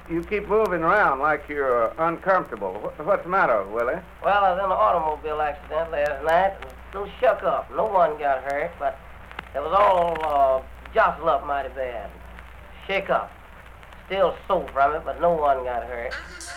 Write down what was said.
You keep moving around like you're uncomfortable. What's the matter, Willie? Well, I was in an automobile accident last night. It was a little shook up. No one got hurt, but it was all jostled up mighty bad. Shake up. Still sore from it, but no one got hurt.